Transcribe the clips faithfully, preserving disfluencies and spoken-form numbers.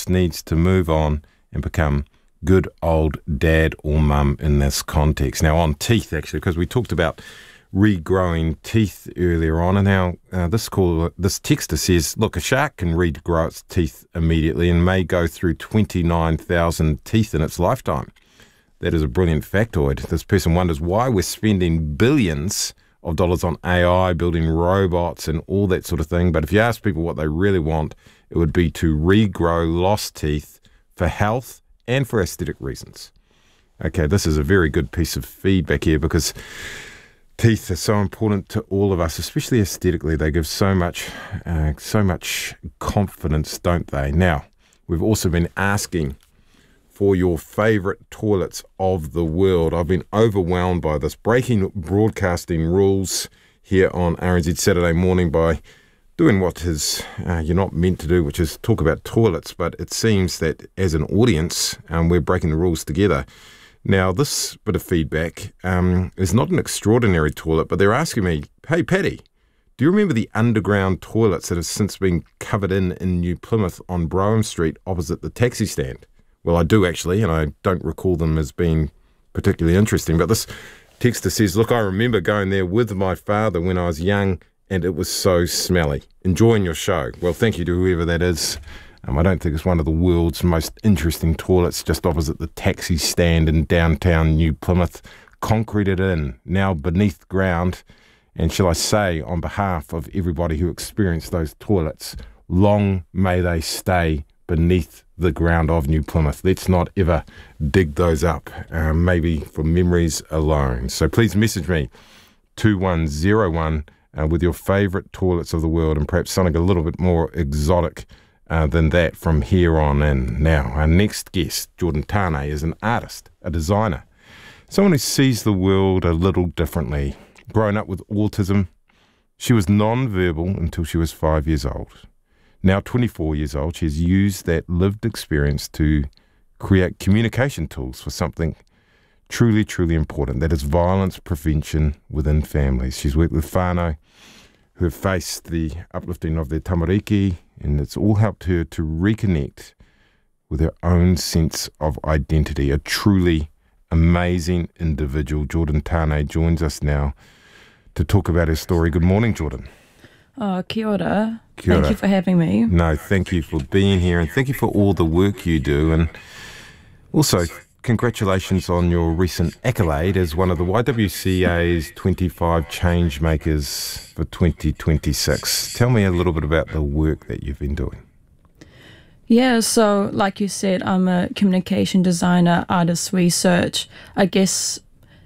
just needs to move on and become good old dad or mum in this context. Now, on teeth, actually, because we talked about regrowing teeth earlier on, and now uh, this call, this texter says, look, a shark can regrow its teeth immediately and may go through twenty-nine thousand teeth in its lifetime. That is a brilliant factoid. This person wonders why we're spending billions of dollars on A I, building robots and all that sort of thing. But if you ask people what they really want, it would be to regrow lost teeth for health and for aesthetic reasons. Okay, this is a very good piece of feedback here, because teeth are so important to all of us, especially aesthetically. They give so much, uh, so much confidence, don't they? Now, we've also been asking for your favourite toilets of the world. I've been overwhelmed by this, breaking broadcasting rules here on R N Z Saturday Morning by doing what is uh, you're not meant to do, which is talk about toilets. But it seems that as an audience, um, we're breaking the rules together. Now, this bit of feedback um, is not an extraordinary toilet, but they're asking me, hey, Paddy, do you remember the underground toilets that have since been covered in in New Plymouth on Brougham Street opposite the taxi stand? Well, I do actually, and I don't recall them as being particularly interesting. But this texter says, look, I remember going there with my father when I was young, and it was so smelly. Enjoying your show. Well, thank you to whoever that is. Um, I don't think it's one of the world's most interesting toilets, just opposite the taxi stand in downtown New Plymouth, concreted in, now beneath ground. And shall I say, on behalf of everybody who experienced those toilets, long may they stay beneath the ground of New Plymouth. Let's not ever dig those up, uh, maybe for memories alone. So please message me, two one zero one, uh, with your favourite toilets of the world, and perhaps something a little bit more exotic uh, than that from here on in. Now, our next guest, Jordan Tane, is an artist, a designer, someone who sees the world a little differently. Growing up with autism, she was non-verbal until she was five years old. Now twenty-four years old, she has used that lived experience to create communication tools for something truly, truly important. That is violence prevention within families. She's worked with whānau who have faced the uplifting of their tamariki, and it's all helped her to reconnect with her own sense of identity. A truly amazing individual. Jordan Tane joins us now to talk about her story. Good morning, Jordan. Oh, kia ora. Kia ora. Thank you for having me. No, thank you for being here, and thank you for all the work you do. And also, congratulations on your recent accolade as one of the Y W C A's twenty-five change makers for twenty twenty-six. Tell me a little bit about the work that you've been doing. Yeah, so like you said, I'm a communication designer, artist research. I guess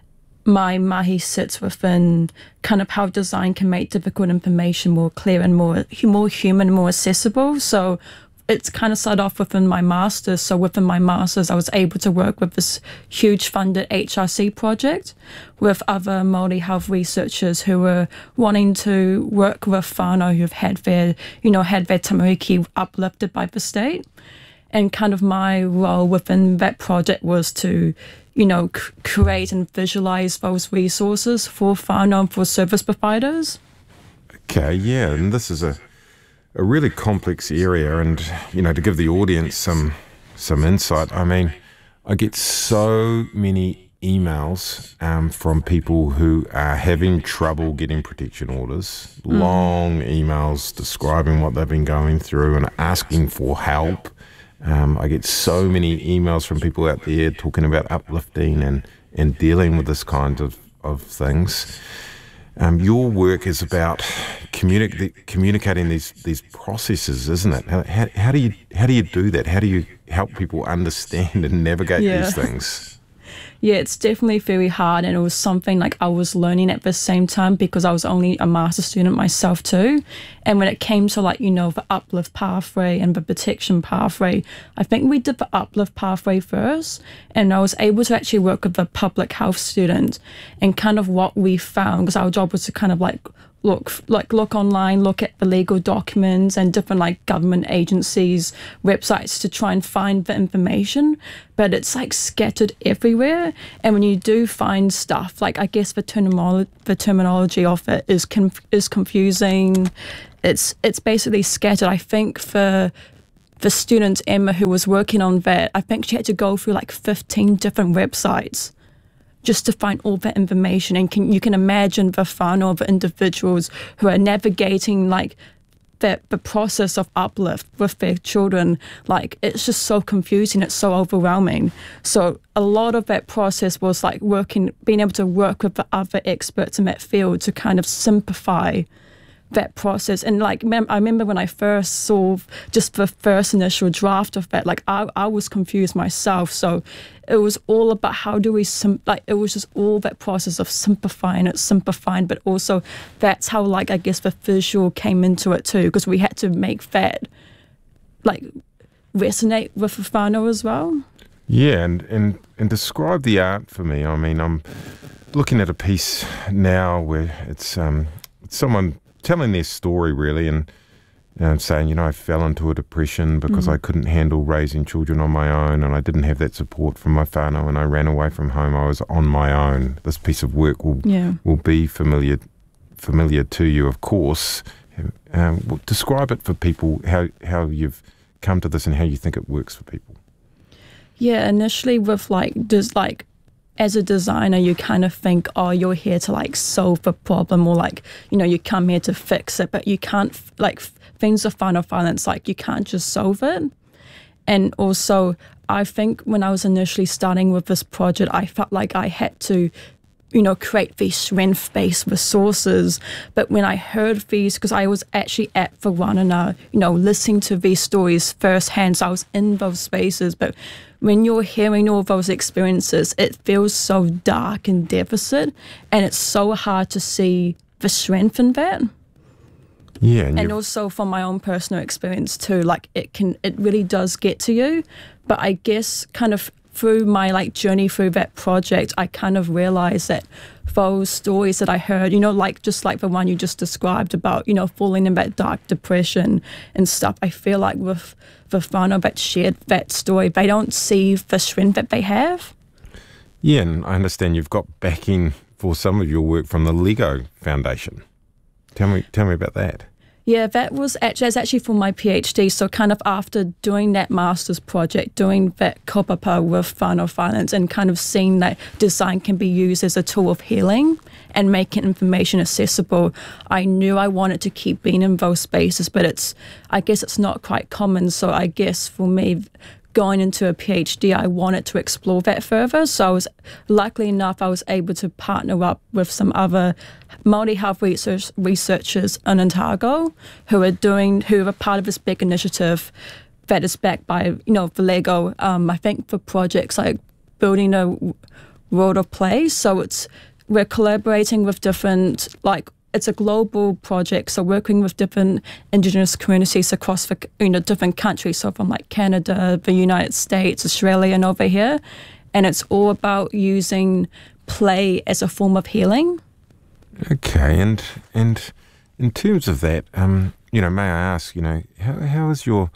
my mahi sits within kind of how design can make difficult information more clear and more more human, more accessible. So it's kind of started off within my master's. So within my master's, I was able to work with this huge funded H R C project with other Māori health researchers who were wanting to work with whānau who've had their, you know, had their tamariki uplifted by the state. And kind of my role within that project was to, you know, c- create and visualize those resources for whānau and for service providers. Okay, yeah, and this is a a really complex area, and, you know, to give the audience some some insight, I mean, I get so many emails um, from people who are having trouble getting protection orders, mm. long emails describing what they've been going through and asking for help. Um, I get so many emails from people out there talking about uplifting and, and dealing with this kind of, of things. Um, your work is about communi- communicating these these processes, isn't it? How, how, how do you how do you do that? How do you help people understand and navigate yeah. these things? Yeah, it's definitely very hard, and it was something like I was learning at the same time because I was only a master's student myself too. And when it came to, like, you know, the uplift pathway and the protection pathway, I think we did the uplift pathway first, and I was able to actually work with a public health student, and kind of what we found, because our job was to kind of like look like look online, look at the legal documents and different like government agencies' websites to try and find the information, but it's like scattered everywhere. And when you do find stuff, like I guess the terminology the terminology of it is conf- is confusing. It's it's basically scattered. I think for the student, Emma, who was working on that, I think she had to go through like fifteen different websites just to find all that information. And can, you can imagine the whānau of individuals who are navigating like that the process of uplift with their children. Like, it's just so confusing, it's so overwhelming. So a lot of that process was like working, being able to work with the other experts in that field to kind of simplify that process. And like, mem- I remember when I first saw just the first initial draft of that, like I, I was confused myself. So it was all about how do we, sim- like it was just all that process of simplifying it, simplifying, but also that's how like, I guess the visual came into it too, because we had to make that like resonate with the whānau as well. Yeah, and, and, and describe the art for me. I mean, I'm looking at a piece now where it's, um, it's someone telling their story really, and um, saying, you know, I fell into a depression because mm. I couldn't handle raising children on my own, and I didn't have that support from my whānau, and I ran away from home. I was on my own. This piece of work will yeah. will be familiar familiar to you, of course. Um, well, describe it for people, how how you've come to this and how you think it works for people. Yeah, initially with like just like as a designer, you kind of think, oh, you're here to like solve a problem, or like, you know, you come here to fix it, but you can't, like things of whānau violence, like you can't just solve it. And also, I think when I was initially starting with this project, I felt like I had to, you know, create these strength-based resources. But when I heard these, because I was actually at the Wanana, you know, listening to these stories firsthand, so I was in those spaces, but when you're hearing all those experiences, it feels so dark and deficit, and it's so hard to see the strength in that. Yeah, and, and also from my own personal experience too, like it can, it really does get to you. But I guess kind of through my like journey through that project, I kind of realized that those stories that I heard, you know, like just like the one you just described about, you know, falling in that dark depression and stuff, I feel like with the whānau that shared that story, they don't see the strength that they have. Yeah, and I understand you've got backing for some of your work from the Lego Foundation. Tell me, tell me about that. Yeah, that was actually, that's actually for my PhD. So kind of after doing that master's project, doing that kaupapa with whānau violence, and kind of seeing that design can be used as a tool of healing and making information accessible, I knew I wanted to keep being in those spaces, but it's, I guess it's not quite common. So I guess for me, going into a PhD, I wanted to explore that further. So I was, luckily enough, I was able to partner up with some other Māori health research, researchers in Otago who are doing, who are part of this big initiative that is backed by, you know, the Lego, um, I think for projects like building a world of play. So it's, we're collaborating with different, like, it's a global project, so working with different Indigenous communities across the, you know, different countries, so from like Canada, the United States, Australia, and over here. And it's all about using play as a form of healing. Okay, and and in terms of that, um, you know, may I ask, you know, how how has your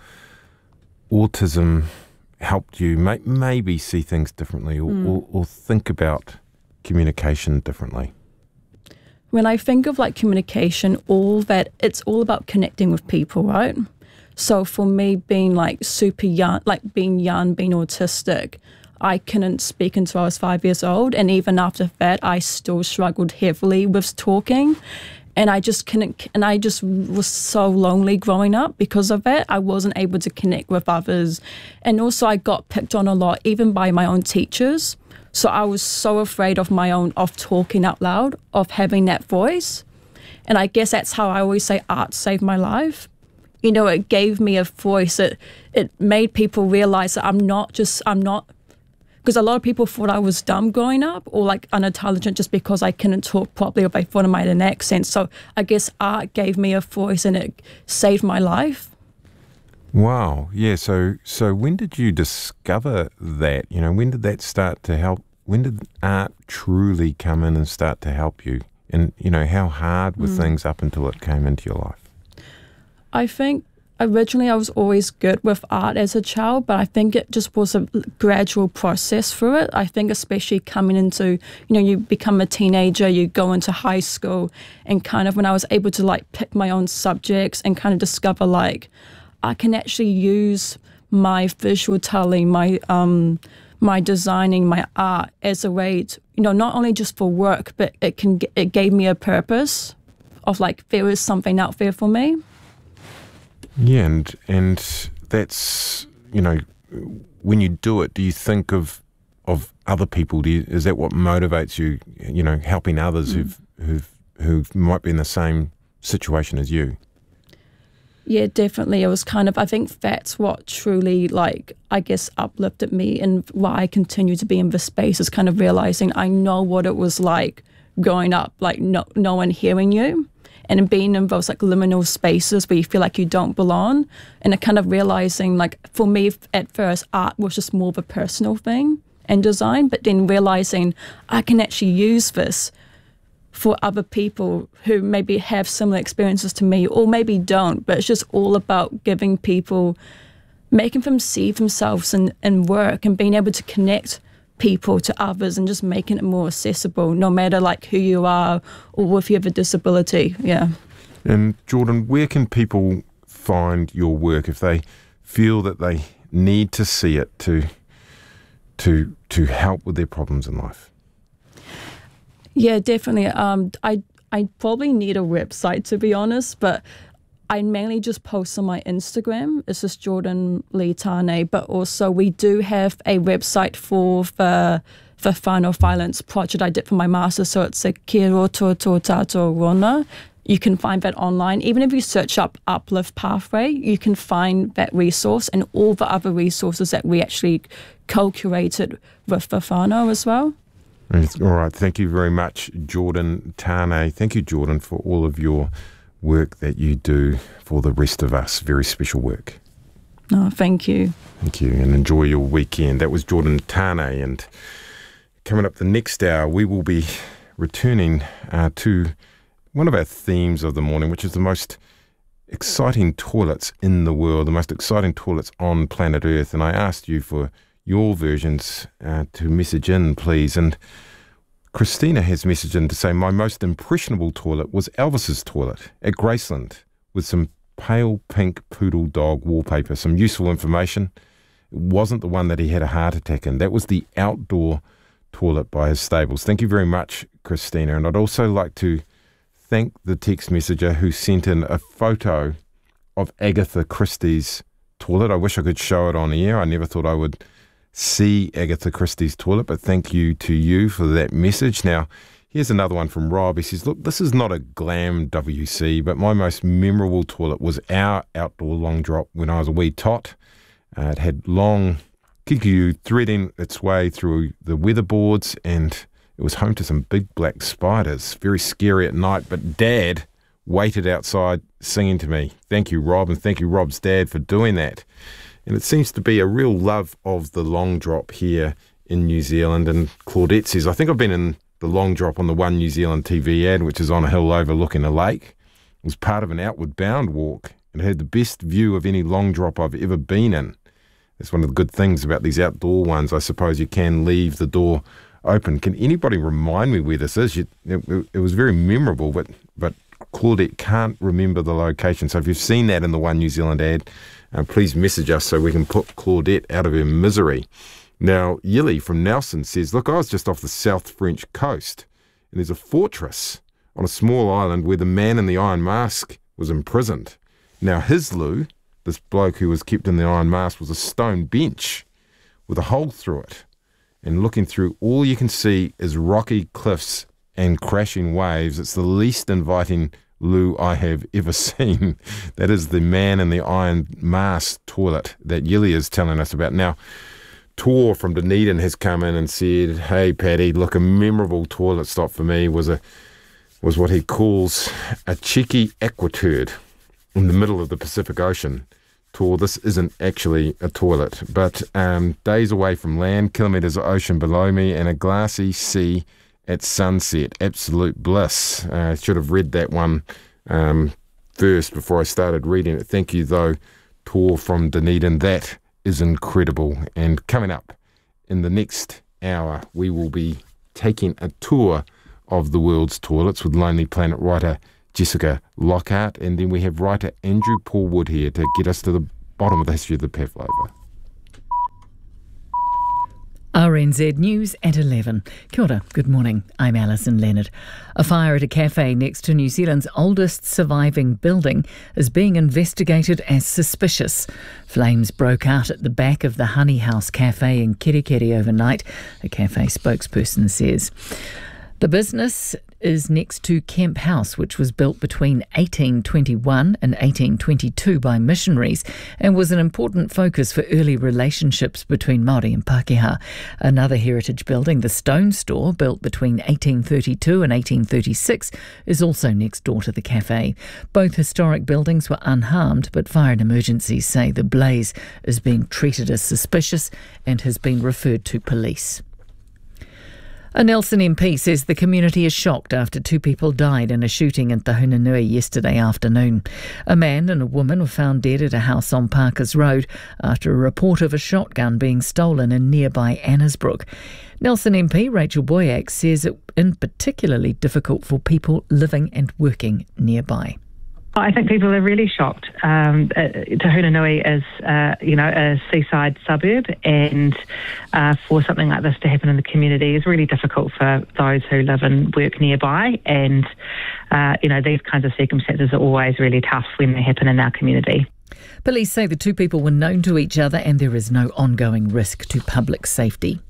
autism helped you may, maybe see things differently, or, mm. or, or think about communication differently? When I think of like communication, all that, it's all about connecting with people, right? So for me, being like super young, like being young, being autistic, I couldn't speak until I was five years old. And even after that, I still struggled heavily with talking. And I just couldn't, and I just was so lonely growing up because of that. I wasn't able to connect with others. And also I got picked on a lot, even by my own teachers. So I was so afraid of my own, of talking out loud, of having that voice. And I guess that's how I always say art saved my life. You know, it gave me a voice. It, it made people realize that I'm not just, I'm not, because a lot of people thought I was dumb growing up or like unintelligent just because I couldn't talk properly or they thought I made an accent. So I guess art gave me a voice and it saved my life. Wow. Yeah. So, so when did you discover that? You know, when did that start to help? When did art truly come in and start to help you? And, you know, how hard were mm. things up until it came into your life? I think originally I was always good with art as a child, but I think it just was a gradual process through it. I think especially coming into, you know, you become a teenager, you go into high school, and kind of when I was able to like pick my own subjects and kind of discover like, I can actually use my visual telling, my um, my designing, my art as a way to, you know, not only just for work, but it can it gave me a purpose of like there is something out there for me. Yeah, and and that's, you know, when you do it, do you think of of other people? Do you, is that what motivates you? You know, helping others mm. who've who've who might be in the same situation as you? Yeah, definitely. It was kind of, I think that's what truly, like, I guess uplifted me and why I continue to be in this space, is kind of realizing I know what it was like growing up, like no, no one hearing you, and being in those like liminal spaces where you feel like you don't belong. And kind of realizing, like, for me at first, art was just more of a personal thing and design, but then realizing I can actually use this for other people who maybe have similar experiences to me or maybe don't, but it's just all about giving people, making them see themselves in, in work and being able to connect people to others and just making it more accessible, no matter like who you are or if you have a disability. Yeah. And Jordan, where can people find your work if they feel that they need to see it to to to help with their problems in life? Yeah, definitely. Um, I I probably need a website, to be honest, but I mainly just post on my Instagram. It's just Jordan Lee Tane, but also we do have a website for the the Whānau Violence project I did for my master. So it's a Ke Roto Tō Tātou Rona. You can find that online. Even if you search up Uplift Pathway, you can find that resource and all the other resources that we actually co-curated with the whānau as well. All right. Thank you very much, Jordan Tane. Thank you, Jordan, for all of your work that you do for the rest of us. Very special work. Oh, thank you. Thank you, and enjoy your weekend. That was Jordan Tane, and coming up the next hour, we will be returning uh, to one of our themes of the morning, which is the most exciting toilets in the world, the most exciting toilets on planet Earth. And I asked you for your versions uh, to message in, please. And Christina has messaged in to say, my most impressionable toilet was Elvis's toilet at Graceland with some pale pink poodle dog wallpaper, some useful information. It wasn't the one that he had a heart attack in. That was the outdoor toilet by his stables. Thank you very much, Christina. And I'd also like to thank the text messenger who sent in a photo of Agatha Christie's toilet. I wish I could show it on air. I never thought I would see Agatha Christie's toilet, but thank you to you for that message. Now, here's another one from Rob. He says, look, this is not a glam W C, but my most memorable toilet was our outdoor long drop when I was a wee tot. Uh, it had long kikiu threading its way through the weatherboards, and it was home to some big black spiders. Very scary at night, but Dad waited outside singing to me. Thank you, Rob, and thank you, Rob's dad, for doing that. And it seems to be a real love of the long drop here in New Zealand. And Claudette says, I think I've been in the long drop on the One New Zealand T V ad, which is on a hill overlooking a lake. It was part of an outward bound walk and had the best view of any long drop I've ever been in. That's one of the good things about these outdoor ones. I suppose you can leave the door open. Can anybody remind me where this is? You, it, it was very memorable, but, but Claudette can't remember the location. So if you've seen that in the One New Zealand ad, Uh, please message us so we can put Claudette out of her misery. Now, Yili from Nelson says, look, I was just off the South French coast, and there's a fortress on a small island where the man in the iron mask was imprisoned. Now, his loo, this bloke who was kept in the iron mask, was a stone bench with a hole through it. And looking through, all you can see is rocky cliffs and crashing waves. It's the least inviting loo I have ever seen. That is the man in the iron mask toilet that Yili is telling us about. Now, Tor from Dunedin has come in and said, hey, Paddy, look, a memorable toilet stop for me was a was what he calls a cheeky aquaturd in the middle of the Pacific Ocean. Tor, this isn't actually a toilet, but um, days away from land, kilometres of ocean below me, and a glassy sea at sunset. Absolute bliss. I uh, should have read that one um, first before I started reading it. Thank you, though, Tor from Dunedin. That is incredible. And coming up in the next hour, we will be taking a tour of the world's toilets with Lonely Planet writer Jessica Lockhart, and then we have writer Andrew Paul Wood here to get us to the bottom of the history of the pavlova. R N Z News at eleven. Kia ora, good morning. I'm Alison Leonard. A fire at a cafe next to New Zealand's oldest surviving building is being investigated as suspicious. Flames broke out at the back of the Honey House Cafe in Kirikiri overnight, a cafe spokesperson says. The business is next to Kemp House, which was built between eighteen twenty-one and eighteen twenty-two by missionaries and was an important focus for early relationships between Māori and Pākehā. Another heritage building, the Stone Store, built between eighteen thirty-two and eighteen thirty-six, is also next door to the cafe. Both historic buildings were unharmed, but fire and emergencies say the blaze is being treated as suspicious and has been referred to police. A Nelson M P says the community is shocked after two people died in a shooting in Tahunanui yesterday afternoon. A man and a woman were found dead at a house on Parkers Road after a report of a shotgun being stolen in nearby Annesbrook. Nelson M P Rachel Boyack says it is particularly difficult for people living and working nearby. I think people are really shocked. Um, uh, Tahunanui is, uh, you know, a seaside suburb, and uh, for something like this to happen in the community is really difficult for those who live and work nearby. And, uh, you know, these kinds of circumstances are always really tough when they happen in our community. Police say the two people were known to each other and there is no ongoing risk to public safety.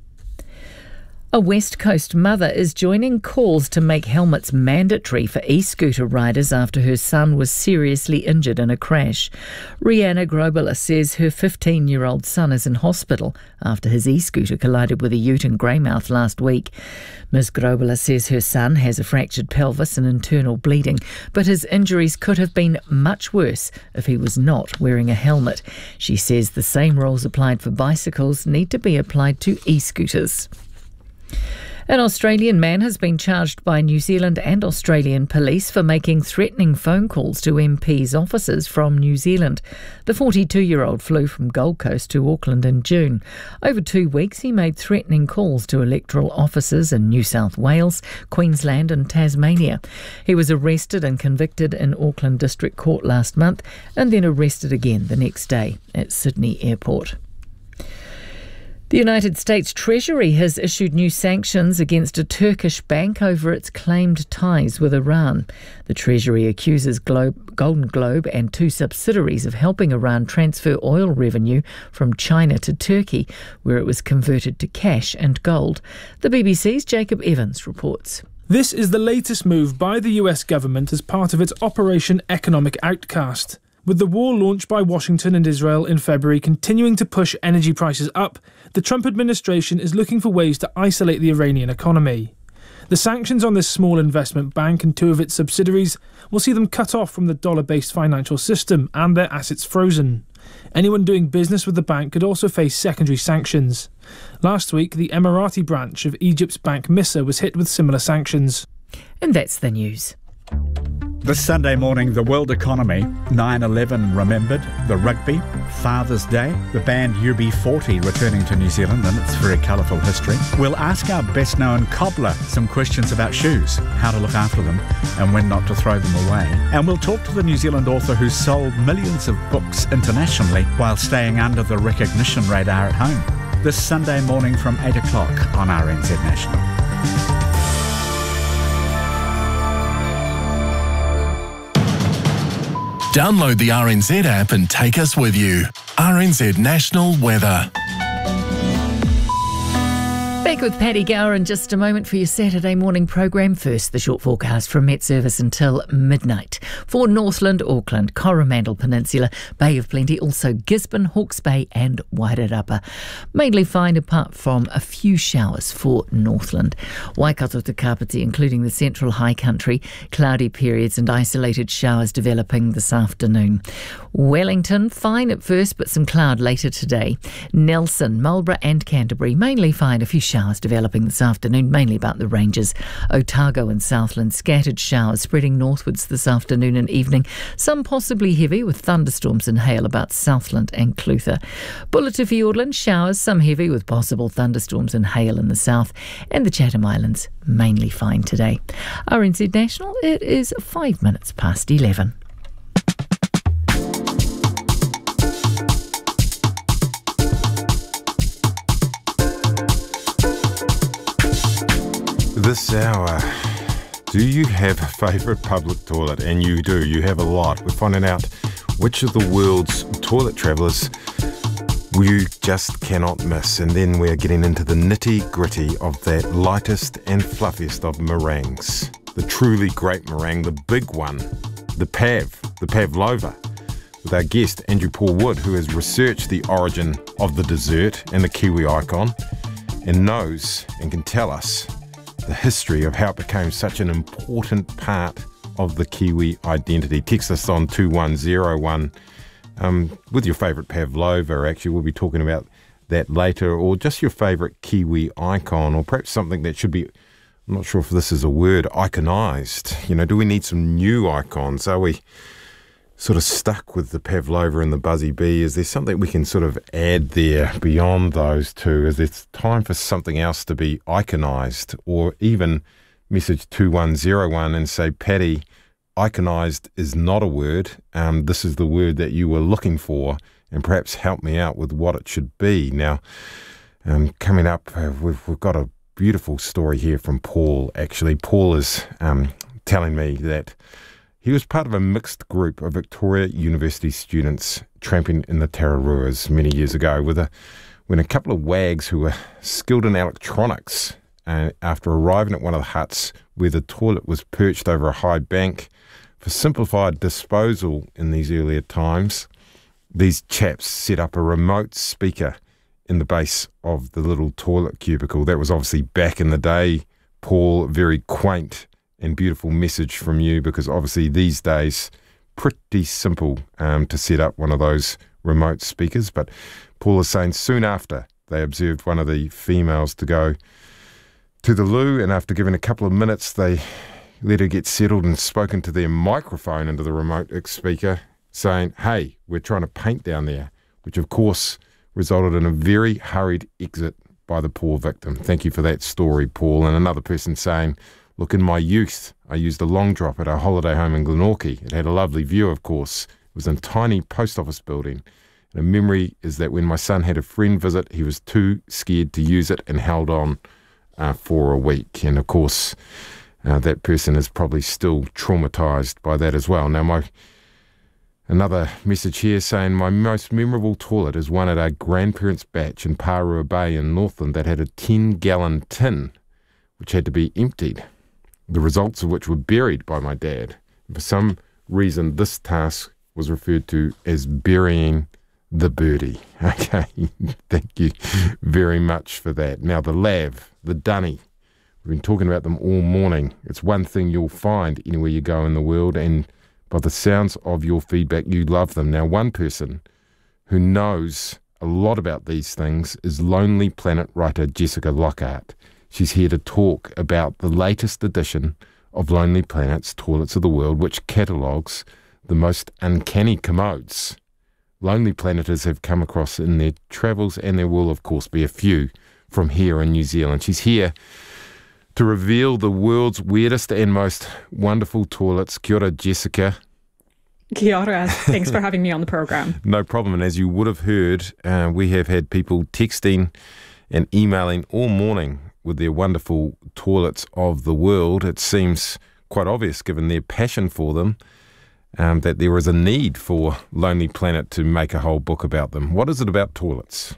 A West Coast mother is joining calls to make helmets mandatory for e-scooter riders after her son was seriously injured in a crash. Rihanna Grobler says her fifteen-year-old son is in hospital after his e-scooter collided with a ute in Greymouth last week. Miz Grobler says her son has a fractured pelvis and internal bleeding, but his injuries could have been much worse if he was not wearing a helmet. She says the same rules applied for bicycles need to be applied to e-scooters. An Australian man has been charged by New Zealand and Australian police for making threatening phone calls to M Ps' offices from New Zealand. The forty-two-year-old flew from Gold Coast to Auckland in June. Over two weeks, he made threatening calls to electoral offices in New South Wales, Queensland and Tasmania. He was arrested and convicted in Auckland District Court last month and then arrested again the next day at Sydney Airport. The United States Treasury has issued new sanctions against a Turkish bank over its claimed ties with Iran. The Treasury accuses Globe, Golden Globe and two subsidiaries of helping Iran transfer oil revenue from China to Turkey, where it was converted to cash and gold. The B B C's Jacob Evans reports. This is the latest move by the U S government as part of its Operation Economic Outcast. With the war launched by Washington and Israel in February continuing to push energy prices up, the Trump administration is looking for ways to isolate the Iranian economy. The sanctions on this small investment bank and two of its subsidiaries will see them cut off from the dollar-based financial system and their assets frozen. Anyone doing business with the bank could also face secondary sanctions. Last week, the Emirati branch of Egypt's bank Missa was hit with similar sanctions. And that's the news. This Sunday morning, the world economy, nine eleven remembered, the rugby, Father's Day, the band U B forty returning to New Zealand and its very colourful history. We'll ask our best-known cobbler some questions about shoes, how to look after them and when not to throw them away. And we'll talk to the New Zealand author who sold millions of books internationally while staying under the recognition radar at home. This Sunday morning from eight o'clock on R N Z National. Download the R N Z app and take us with you. R N Z National Weather. Back with Paddy Gower in just a moment for your Saturday morning program. First, the short forecast from Met Service until midnight. For Northland, Auckland, Coromandel Peninsula, Bay of Plenty, also Gisborne, Hawke's Bay and Wairarapa. Mainly fine apart from a few showers for Northland. Waikato to Kapiti, including the central high country, cloudy periods and isolated showers developing this afternoon. Wellington, fine at first but some cloud later today. Nelson, Marlborough and Canterbury, mainly fine, a few showers showers developing this afternoon, mainly about the ranges. Otago and Southland, scattered showers spreading northwards this afternoon and evening. Some possibly heavy with thunderstorms and hail about Southland and Clutha. Bullita Fiordland, showers, some heavy with possible thunderstorms and hail in the south. And the Chatham Islands, mainly fine today. R N Z National, it is five minutes past eleven. This hour, do you have a favourite public toilet? And you do, you have a lot. We're finding out which of the world's toilet travellers you just cannot miss. And then we're getting into the nitty-gritty of that lightest and fluffiest of meringues. The truly great meringue, the big one, the Pav, the Pavlova, with our guest Andrew Paul Wood, who has researched the origin of the dessert and the Kiwi icon and knows and can tell us the history of how it became such an important part of the Kiwi identity. Text us on two one zero one um, with your favourite Pavlova. Actually, we'll be talking about that later, or just your favourite Kiwi icon, or perhaps something that should be, I'm not sure if this is a word, iconised. You know, do we need some new icons? Are we sort of stuck with the Pavlova and the Buzzy Bee? Is there something we can sort of add there beyond those two? Is it time for something else to be iconised? Or even message two one zero one and say, Paddy, iconised is not a word. Um, this is the word that you were looking for, and perhaps help me out with what it should be. Now, um, coming up, uh, we've, we've got a beautiful story here from Paul. Actually, Paul is um, telling me that he was part of a mixed group of Victoria University students tramping in the Tararuas many years ago with a, when a couple of wags who were skilled in electronics, uh, after arriving at one of the huts where the toilet was perched over a high bank for simplified disposal in these earlier times, these chaps set up a remote speaker in the base of the little toilet cubicle. That was obviously back in the day, Paul, very quaint and beautiful message from you, because obviously these days pretty simple um, to set up one of those remote speakers. But Paul is saying soon after they observed one of the females to go to the loo, and after giving a couple of minutes they let her get settled and spoken to their microphone into the remote speaker saying, hey, we're trying to paint down there, which of course resulted in a very hurried exit by the poor victim. Thank you for that story, Paul. And another person saying, look, in my youth, I used a long drop at our holiday home in Glenorchy. It had a lovely view, of course. It was in a tiny post office building. And a memory is that when my son had a friend visit, he was too scared to use it and held on uh, for a week. And, of course, uh, that person is probably still traumatised by that as well. Now, my another message here saying, my most memorable toilet is one at our grandparents' batch in Parua Bay in Northland that had a ten-gallon tin which had to be emptied, the results of which were buried by my dad. And for some reason, this task was referred to as burying the birdie. Okay, thank you very much for that. Now, the lav, the dunny, we've been talking about them all morning. It's one thing you'll find anywhere you go in the world, and by the sounds of your feedback, you love them. Now, one person who knows a lot about these things is Lonely Planet writer Jessica Lockhart. She's here to talk about the latest edition of Lonely Planet's Toilets of the World, which catalogues the most uncanny commodes Lonely Planeters have come across in their travels, and there will, of course, be a few from here in New Zealand. She's here to reveal the world's weirdest and most wonderful toilets. Kia ora, Jessica. Kia ora. Thanks for having me on the programme. No problem. And as you would have heard, uh, we have had people texting and emailing all morning with their wonderful toilets of the world. It seems quite obvious, given their passion for them, um, that there is a need for Lonely Planet to make a whole book about them. What is it about toilets?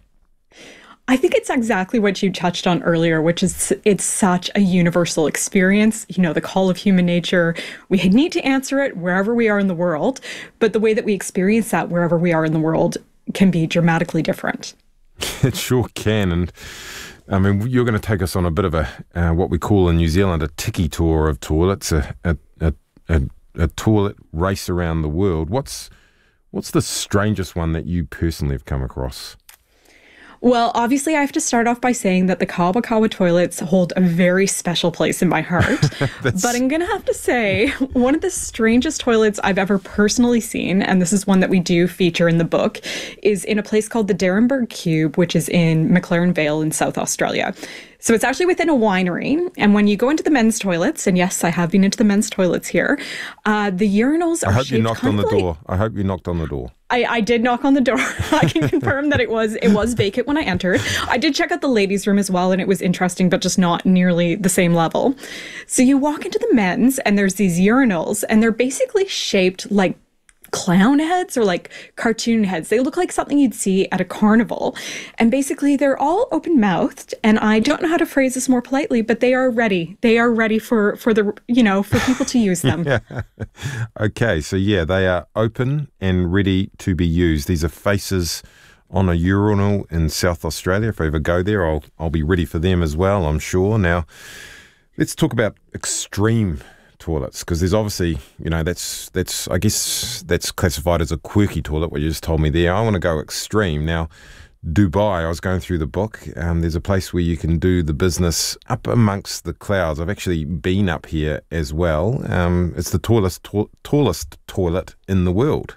I think it's exactly what you touched on earlier, which is it's such a universal experience. You know, the call of human nature, we need to answer it wherever we are in the world, but the way that we experience that wherever we are in the world can be dramatically different. It sure can. And I mean, you're going to take us on a bit of a, uh, what we call in New Zealand, a tiki tour of toilets, a, a, a, a, a toilet race around the world. What's, what's the strangest one that you personally have come across? Well, obviously, I have to start off by saying that the Kawakawa toilets hold a very special place in my heart. But I'm going to have to say, one of the strangest toilets I've ever personally seen, and this is one that we do feature in the book, is in a place called the Derenburg Cube, which is in McLaren Vale in South Australia. So it's actually within a winery. And when you go into the men's toilets, and yes, I have been into the men's toilets here, uh, the urinals are I hope shaped you knocked on the like, door. I hope you knocked on the door. I, I did knock on the door. I can confirm that it was it was vacant when I entered. I did check out the ladies' room as well, and it was interesting, but just not nearly the same level. So you walk into the men's, and there's these urinals, and they're basically shaped like clown heads or like cartoon heads. They look like something you'd see at a carnival. And basically they're all open-mouthed, and I don't know how to phrase this more politely, but they are ready. They are ready for, for the, you know, for people to use them. Yeah. Okay, so yeah, they are open and ready to be used. These are faces on a urinal in South Australia. If I ever go there, I'll I'll be ready for them as well, I'm sure. Now, let's talk about extreme toilets, because there's obviously, you know, that's that's I guess that's classified as a quirky toilet, what you just told me there. I want to go extreme. Now, Dubai, I was going through the book, um, there's a place where you can do the business up amongst the clouds. I've actually been up here as well. Um, it's the tallest, to- tallest toilet in the world.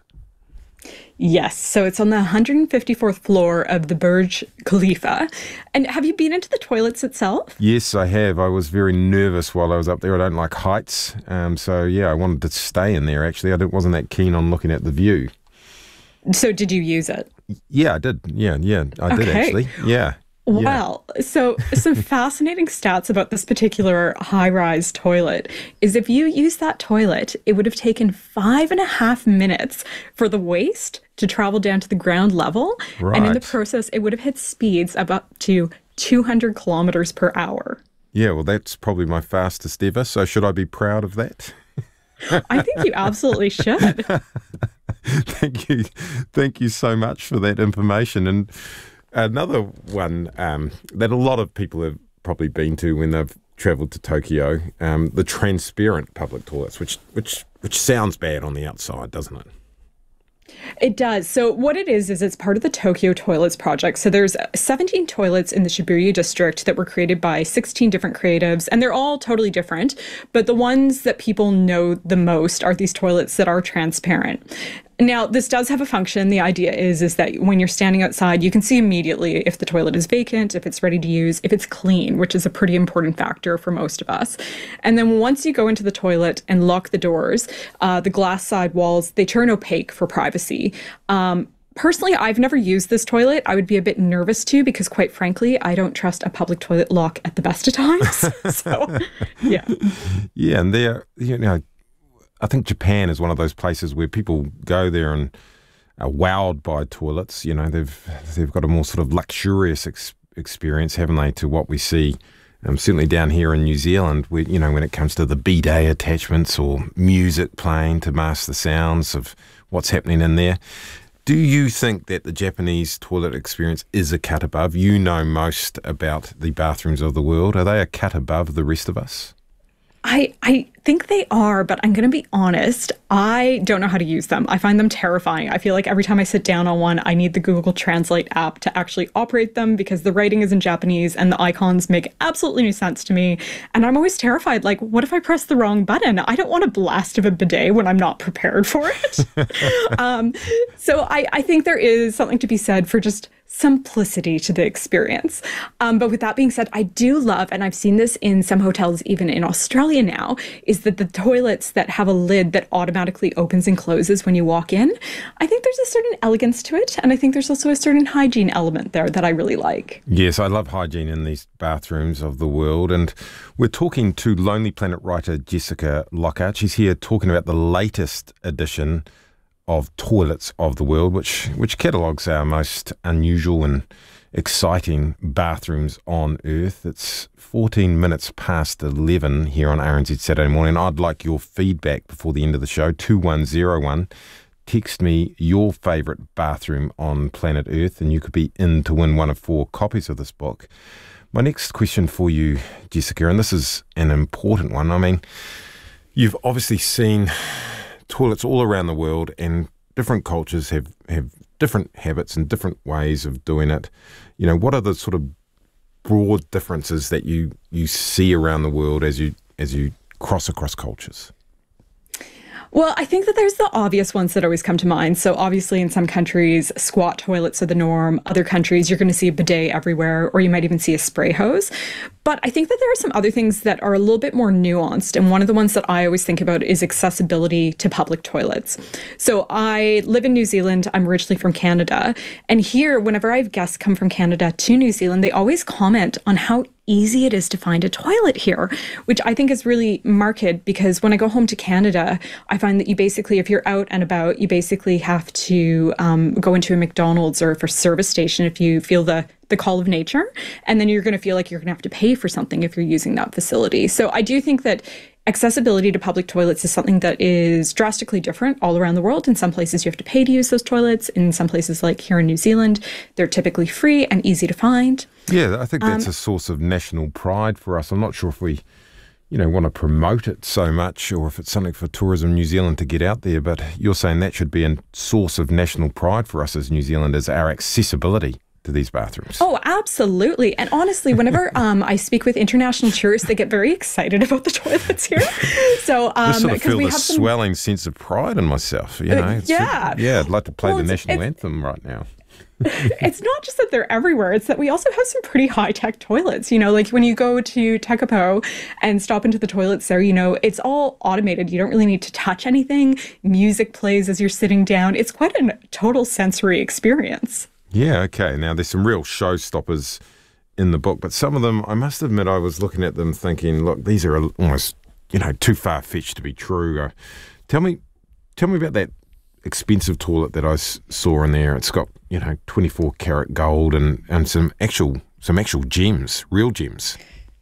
Yes, so it's on the one hundred fifty-fourth floor of the Burj Khalifa. And have you been into the toilets itself? Yes, I have. I was very nervous while I was up there. I don't like heights. Um, so, yeah, I wanted to stay in there, actually. I wasn't that keen on looking at the view. So did you use it? Yeah, I did. Yeah, yeah, I okay. did actually. Yeah. Well, yeah. So some fascinating stats about this particular high-rise toilet is if you use that toilet, it would have taken five and a half minutes for the waste to travel down to the ground level. Right. And in the process, it would have hit speeds of up to two hundred kilometers per hour. Yeah, well, that's probably my fastest ever. So should I be proud of that? I think you absolutely should. Thank you. Thank you so much for that information. And another one um, that a lot of people have probably been to when they've travelled to Tokyo, um, the transparent public toilets, which which which sounds bad on the outside, doesn't it? It does. So what it is, is it's part of the Tokyo Toilets Project. So there's seventeen toilets in the Shibuya district that were created by sixteen different creatives, and they're all totally different. But the ones that people know the most are these toilets that are transparent. Now, this does have a function. The idea is, is that when you're standing outside, you can see immediately if the toilet is vacant, if it's ready to use, if it's clean, which is a pretty important factor for most of us. And then once you go into the toilet and lock the doors, uh, the glass side walls, they turn opaque for privacy. Um, Personally, I've never used this toilet. I would be a bit nervous too, because quite frankly, I don't trust a public toilet lock at the best of times. So, yeah. Yeah, and they're, you know, I think Japan is one of those places where people go there and are wowed by toilets. You know, they've they've got a more sort of luxurious ex- experience, haven't they, to what we see, um, certainly down here in New Zealand, where, you know, when it comes to the bidet attachments or music playing to mask the sounds of what's happening in there. Do you think that the Japanese toilet experience is a cut above? You know most about the bathrooms of the world. Are they a cut above the rest of us? I, I think they are, but I'm going to be honest, I don't know how to use them. I find them terrifying. I feel like every time I sit down on one, I need the Google Translate app to actually operate them because the writing is in Japanese and the icons make absolutely no sense to me. And I'm always terrified, like, what if I press the wrong button? I don't want a blast of a bidet when I'm not prepared for it. um, so I, I think there is something to be said for just simplicity to the experience. Um, but with that being said, I do love, and I've seen this in some hotels even in Australia now, is that the toilets that have a lid that automatically opens and closes when you walk in. I think there's a certain elegance to it, and I think there's also a certain hygiene element there that I really like. Yes, I love hygiene in these bathrooms of the world, and we're talking to Lonely Planet writer Jessica Lockhart. She's here talking about the latest edition of Toilets of the World, which which catalogues our most unusual and exciting bathrooms on Earth. It's fourteen minutes past eleven here on R N Z Saturday Morning. I'd like your feedback before the end of the show. two one zero one. Text me your favourite bathroom on planet Earth, and you could be in to win one of four copies of this book. My next question for you, Jessica, and this is an important one. I mean, you've obviously seen toilets all around the world, and different cultures have, have different habits and different ways of doing it. you know, what are the sort of broad differences that you, you see around the world as you as you cross across cultures? Well, I think that there's the obvious ones that always come to mind. So obviously in some countries, squat toilets are the norm. Other countries, you're going to see a bidet everywhere, or you might even see a spray hose. But I think that there are some other things that are a little bit more nuanced. And one of the ones that I always think about is accessibility to public toilets. So I live in New Zealand. I'm originally from Canada. And here, whenever I have guests come from Canada to New Zealand, they always comment on how easy it is to find a toilet here, which I think is really marked, because when I go home to Canada, I find that you basically, if you're out and about, you basically have to um, go into a McDonald's or for service station if you feel the the call of nature, and then you're going to feel like you're going to have to pay for something if you're using that facility. So I do think that accessibility to public toilets is something that is drastically different all around the world. In some places, you have to pay to use those toilets. In some places, like here in New Zealand, they're typically free and easy to find. Yeah, I think that's Um, a source of national pride for us. I'm not sure if we, you know, want to promote it so much, or if it's something for Tourism New Zealand to get out there. But you're saying that should be a source of national pride for us as New Zealanders, our accessibility to these bathrooms. Oh, absolutely. And honestly, whenever um, I speak with international tourists, they get very excited about the toilets here. So, I um, sort of because feel we this have some, swelling sense of pride in myself. You Uh, know, It's- yeah. yeah. I'd like to play Well, the it's- national it's- anthem right now. it's not just that they're everywhere, it's that we also have some pretty high-tech toilets. You know, like when you go to Tekapo and stop into the toilets there, you know, it's all automated. You don't really need to touch anything. Music plays as you're sitting down. It's quite a total sensory experience. Yeah, okay. Now, there's some real showstoppers in the book, but some of them, I must admit, I was looking at them thinking, look, these are almost, you know, too far-fetched to be true. Uh, tell me, tell me about that expensive toilet that I s- saw in there. It's got, you know, twenty-four karat gold and, and some actual some actual gems, real gems.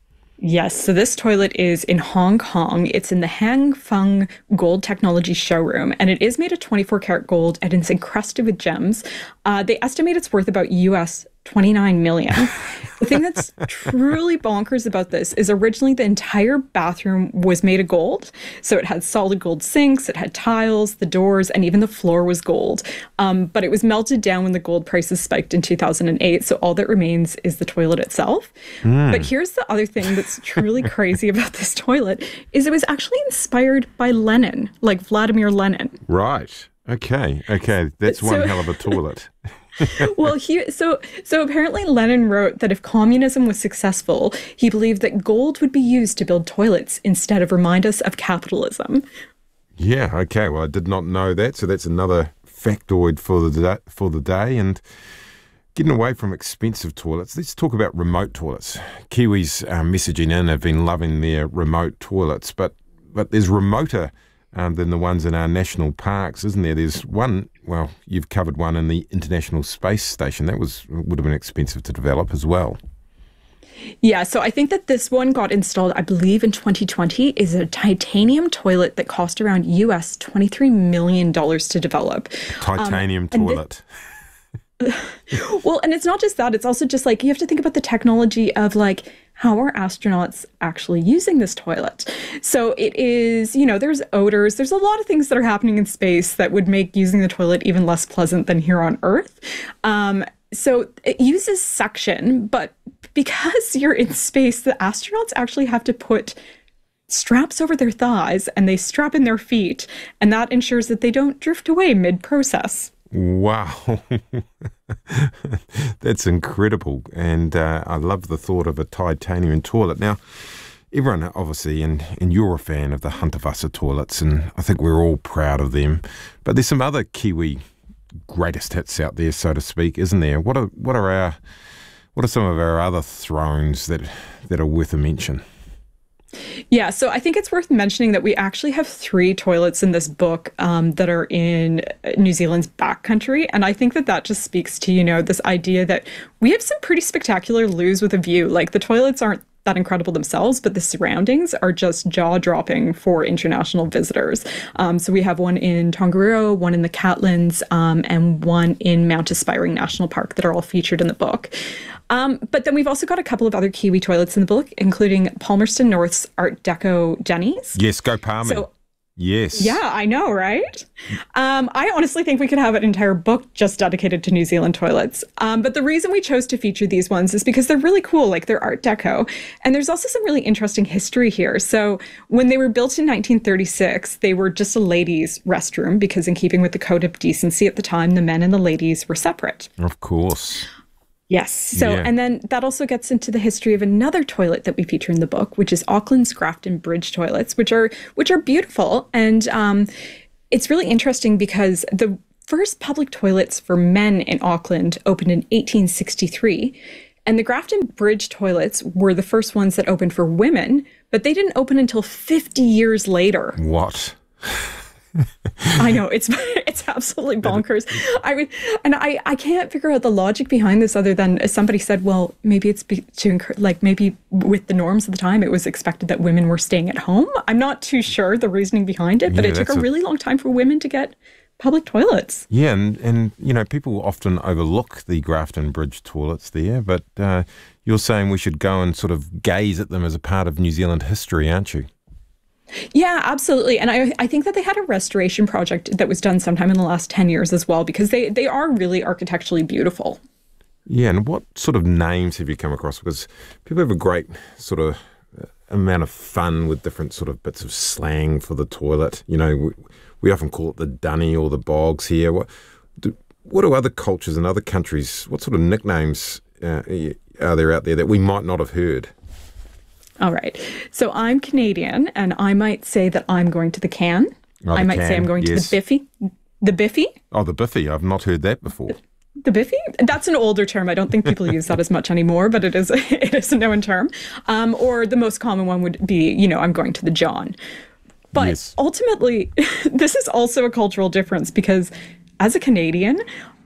Yes, so this toilet is in Hong Kong. It's in the Hang Feng Gold Technology Showroom, and it is made of twenty-four karat gold, and it's encrusted with gems. Uh, they estimate it's worth about U S twenty-nine million. The thing that's truly bonkers about this is originally the entire bathroom was made of gold. So it had solid gold sinks, it had tiles, the doors, and even the floor was gold. Um, but it was melted down when the gold prices spiked in two thousand eight. So all that remains is the toilet itself. Mm. But here's the other thing that's truly crazy about this toilet is it was actually inspired by Lenin, like Vladimir Lenin. Right. Okay. Okay. That's one So- hell of a toilet. Well, he so so apparently Lenin wrote that if communism was successful, he believed that gold would be used to build toilets instead of remind us of capitalism. Yeah. Okay. Well, I did not know that, so that's another factoid for the da- for the day. And getting away from expensive toilets, let's talk about remote toilets. Kiwis uh, messaging in have been loving their remote toilets, but but there's remoter um, than the ones in our national parks, isn't there? There's one. Well, you've covered one in the International Space Station. That was would have been expensive to develop as well. Yeah, so I think that this one got installed, I believe, in twenty twenty, is a titanium toilet that cost around U S twenty-three million dollars to develop. Titanium Um, and thi- toilet. Well, and it's not just that. It's also just like you have to think about the technology of like, how are astronauts actually using this toilet? So it is, you know, there's odors. There's a lot of things that are happening in space that would make using the toilet even less pleasant than here on Earth. Um, so it uses suction, but because you're in space, the astronauts actually have to put straps over their thighs and they strap in their feet, and that ensures that they don't drift away mid-process. Wow. That's incredible. And uh, I love the thought of a titanium toilet. Now, everyone obviously, and, and you're a fan of the Hunterwasser toilets, and I think we're all proud of them. But there's some other Kiwi greatest hits out there, so to speak, isn't there? What are what are our what are some of our other thrones that that are worth a mention? Yeah, so I think it's worth mentioning that we actually have three toilets in this book um, that are in New Zealand's backcountry. And I think that that just speaks to, you know, this idea that we have some pretty spectacular loos with a view. Like the toilets aren't that incredible themselves, but the surroundings are just jaw-dropping for international visitors. Um, so we have one in Tongariro, one in the Catlins, um, and one in Mount Aspiring National Park that are all featured in the book. Um, but then we've also got a couple of other Kiwi toilets in the book, including Palmerston North's Art Deco Jenny's. Yes, go Palmy. So, Yes. Yeah, I know, right? Um, I honestly think we could have an entire book just dedicated to New Zealand toilets. Um, but the reason we chose to feature these ones is because they're really cool, like they're Art Deco. And there's also some really interesting history here. So when they were built in nineteen thirty-six, they were just a ladies' restroom because in keeping with the code of decency at the time, the men and the ladies were separate. Of course. Yes. So, Yeah. and then that also gets into the history of another toilet that we feature in the book, which is Auckland's Grafton Bridge toilets, which are which are beautiful. And um, it's really interesting because the first public toilets for men in Auckland opened in eighteen sixty-three. And the Grafton Bridge toilets were the first ones that opened for women, but they didn't open until fifty years later. What? I know, it's it's absolutely bonkers. I mean, and I, I can't figure out the logic behind this other than as somebody said, well, maybe it's be, to encourage, like maybe with the norms of the time, it was expected that women were staying at home. I'm not too sure the reasoning behind it, but Yeah, it took a that's a- really long time for women to get public toilets. Yeah, and, and you know, people often overlook the Grafton Bridge toilets there, but uh, you're saying we should go and sort of gaze at them as a part of New Zealand history, aren't you? Yeah, absolutely. And I I think that they had a restoration project that was done sometime in the last ten years as well, because they, they are really architecturally beautiful. Yeah, and what sort of names have you come across? Because people have a great sort of uh, amount of fun with different sort of bits of slang for the toilet. You know, we, we often call it the dunny or the bogs here. What do, what do other cultures and other countries, what sort of nicknames uh, are there out there that we might not have heard? All right. So I'm Canadian, and I might say that I'm going to the can. Oh, the I might can, say I'm going yes. to the biffy. The biffy? Oh, the biffy. I've not heard that before. The biffy? That's an older term. I don't think people use that as much anymore, but it is it is a known term. Um, or the most common one would be, you know, I'm going to the John. But Yes. ultimately, this is also a cultural difference because as a Canadian,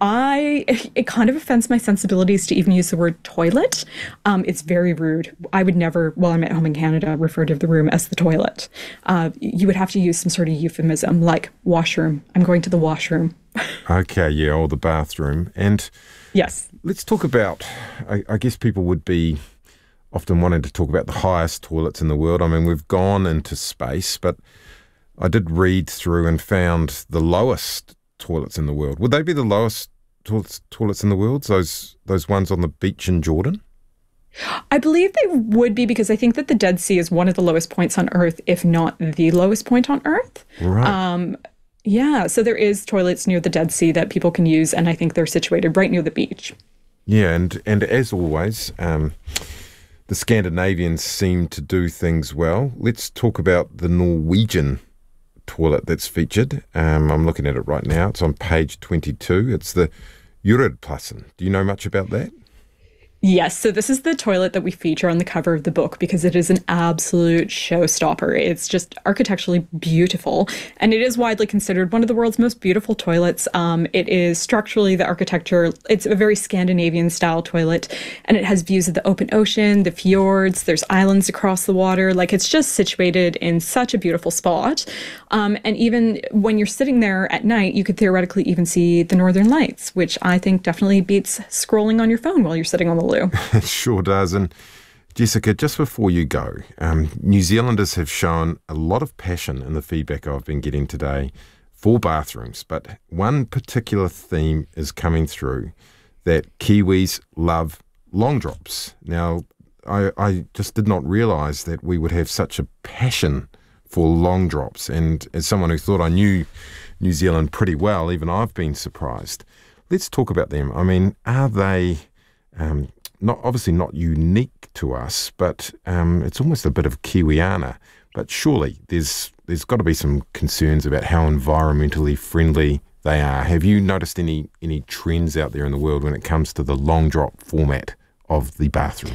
I it kind of offends my sensibilities to even use the word toilet. Um, it's very rude. I would never, while I'm at home in Canada, refer to the room as the toilet. Uh, you would have to use some sort of euphemism like washroom. I'm going to the washroom. Okay, yeah, or the bathroom. And Yes. let's talk about, I, I guess people would be often wanting to talk about the highest toilets in the world. I mean, we've gone into space, but I did read through and found the lowest toilets in the world. Would they be the lowest toilets, toilets in the world, those those ones on the beach in Jordan? I believe they would be because I think that the Dead Sea is one of the lowest points on Earth, if not the lowest point on Earth. Right. Um, yeah, so there is toilets near the Dead Sea that people can use, and I think they're situated right near the beach. Yeah, and, and as always, um, the Scandinavians seem to do things well. Let's talk about the Norwegian toilet that's featured. Um, I'm looking at it right now. It's on page twenty-two. It's the Uredplassen. Do you know much about that? Yes, so this is the toilet that we feature on the cover of the book because it is an absolute showstopper. It's just architecturally beautiful, and it is widely considered one of the world's most beautiful toilets. Um, it is structurally, the architecture, it's a very Scandinavian style toilet, and it has views of the open ocean, the fjords, there's islands across the water. Like, it's just situated in such a beautiful spot. Um, and even when you're sitting there at night, you could theoretically even see the Northern Lights, which I think definitely beats scrolling on your phone while you're sitting on the loo. It sure does. And Jessica, just before you go, um, New Zealanders have shown a lot of passion in the feedback I've been getting today for bathrooms, but one particular theme is coming through, that Kiwis love long drops. Now, I, I just did not realise that we would have such a passion for long drops, and as someone who thought I knew New Zealand pretty well, even I've been surprised. Let's talk about them. I mean, are they... Um, Not obviously not unique to us, but um, it's almost a bit of Kiwiana. But surely there's there's got to be some concerns about how environmentally friendly they are. Have you noticed any any trends out there in the world when it comes to the long drop format of the bathroom?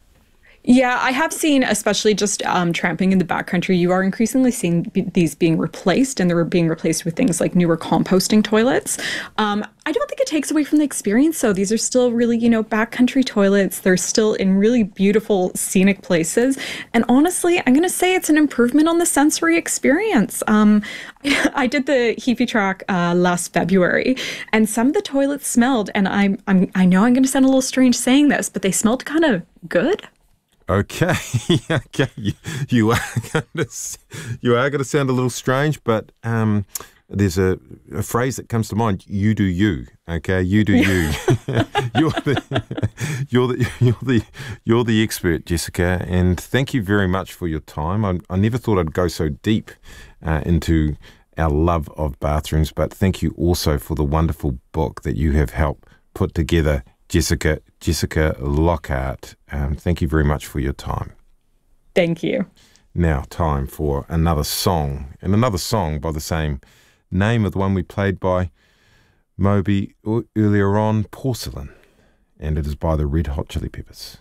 Yeah, I have seen, especially just um, tramping in the backcountry, you are increasingly seeing b- these being replaced, and they're being replaced with things like newer composting toilets. Um, I don't think it takes away from the experience, though. These are still really, you know, backcountry toilets. They're still in really beautiful, scenic places. And honestly, I'm going to say it's an improvement on the sensory experience. Um, I did the Heaphy track uh, last February, and some of the toilets smelled, and I'm, I'm, I know I'm going to sound a little strange saying this, but they smelled kind of good. Okay, okay, you, you are going to you are going to sound a little strange, but um, there's a, a phrase that comes to mind. You do you. Okay, you do you. you're the you're the you're the you're the expert, Jessica, and thank you very much for your time. I, I never thought I'd go so deep uh, into our love of bathrooms, but thank you also for the wonderful book that you have helped put together, Jessica Jessica Lockhart. Um, thank you very much for your time. Thank you. Now, time for another song, and another song by the same name of the one we played by Moby earlier on, Porcelain, and it is by the Red Hot Chili Peppers.